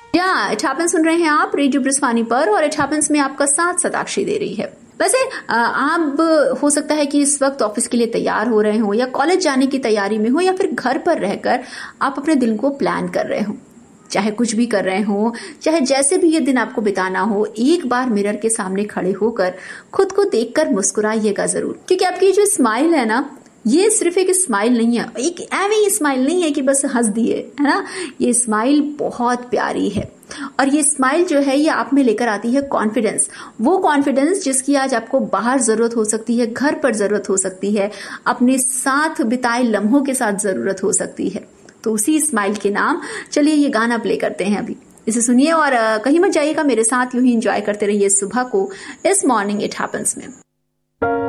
या it happens सुन रहे हैं आप रेडियो ब्रिस्वानी पर, और इट हैपेंस में आपका साथ सताक्षी दे रही है। वैसे आप हो सकता है कि इस वक्त ऑफिस के लिए तैयार हो रहे हो, या कॉलेज जाने की तैयारी में हो, या फिर घर पर रहकर आप अपने दिन को प्लान कर रहे हो। चाहे कुछ भी कर रहे हो, चाहे जैसे भी ये दिन आपको बिताना हो, एक बार मिरर के सामने खड़े होकर खुद को देखकर मुस्कुराइएगा जरूर, क्योंकि आपकी जो स्माइल है ना, ये सिर्फ एक स्माइल नहीं है, एक एवं स्माइल नहीं है कि बस हंस दिए, है ना। ये स्माइल बहुत प्यारी है, और ये स्माइल जो है ये आप में लेकर आती है कॉन्फिडेंस। वो कॉन्फिडेंस जिसकी आज आपको बाहर जरूरत हो सकती है, घर पर जरूरत हो सकती है, अपने साथ बिताए लम्हों के साथ जरूरत हो सकती है। तो उसी स्माइल के नाम चलिए ये गाना प्ले करते हैं अभी, इसे सुनिए और कहीं मत जाइएगा, मेरे साथ यूं ही एंजॉय करते रहिए सुबह को इस मॉर्निंग इट हैपेंस में।